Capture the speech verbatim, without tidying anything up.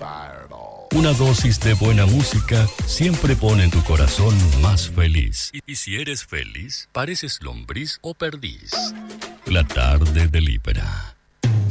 Una dosis de buena música siempre pone tu corazón más feliz. Y si eres feliz, pareces lombriz o perdiz. La tarde de Libera.